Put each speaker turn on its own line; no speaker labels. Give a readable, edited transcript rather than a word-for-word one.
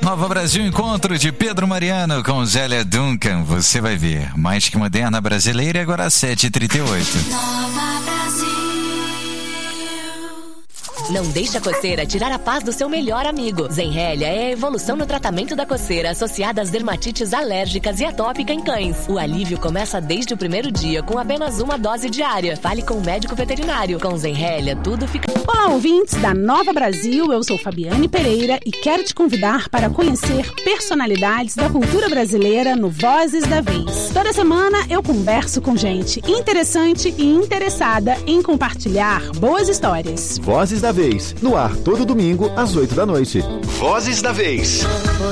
Nova Brasil, encontro de Pedro Mariano com Zélia Duncan. Você vai ver. Mais que moderna brasileira, agora 7h38.
Nova Brasil.
Não deixe a coceira tirar a paz do seu melhor amigo. Zenrelia é a evolução no tratamento da coceira associada às dermatites alérgicas e atópica em cães. O alívio começa desde o primeiro dia com apenas uma dose diária. Fale com o médico veterinário. Com Zenrelia, tudo fica...
Olá, ouvintes da Nova Brasil. Eu sou Fabiane Pereira e quero te convidar para conhecer personalidades da cultura brasileira no Vozes da Vez. Toda semana eu converso com gente interessante e interessada em compartilhar boas histórias.
Vozes da Vez, no ar todo domingo às 8 da noite.
Vozes da Vez.